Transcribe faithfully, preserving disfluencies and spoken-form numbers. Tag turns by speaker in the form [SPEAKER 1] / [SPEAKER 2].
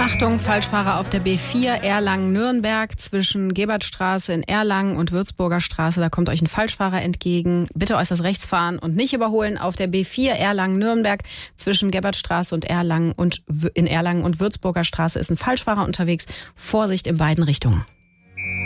[SPEAKER 1] Achtung, Falschfahrer auf der B vier Erlangen-Nürnberg zwischen Gebertstraße in Erlangen und Würzburger Straße. Da kommt euch ein Falschfahrer entgegen. Bitte äußerst rechts fahren und nicht überholen. Auf der B vier Erlangen-Nürnberg zwischen Gebertstraße und Erlangen und in Erlangen und Würzburger Straße ist ein Falschfahrer unterwegs. Vorsicht in beiden Richtungen.